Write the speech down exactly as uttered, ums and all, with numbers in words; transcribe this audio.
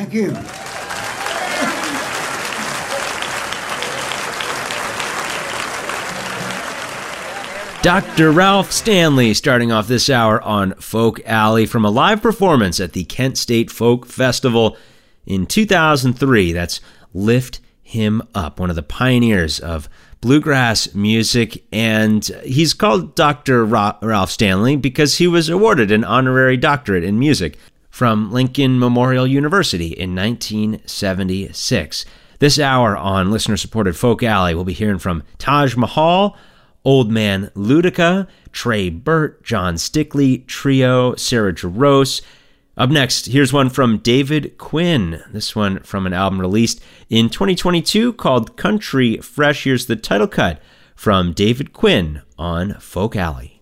Thank you. Doctor Ralph Stanley starting off this hour on Folk Alley from a live performance at the Kent State Folk Festival in two thousand three. That's Lift Him Up, one of the pioneers of bluegrass music, and he's called Doctor Ra- Ralph Stanley because he was awarded an honorary doctorate in music from Lincoln Memorial University in nineteen seventy-six. This hour on listener-supported Folk Alley, we'll be hearing from Taj Mahal, Old Man Ludica, Trey Burt, John Stickley Trio, Sarah Jarosz. Up next, here's one from David Quinn. This one from an album released in twenty twenty-two called Country Fresh. Here's the title cut from David Quinn on Folk Alley.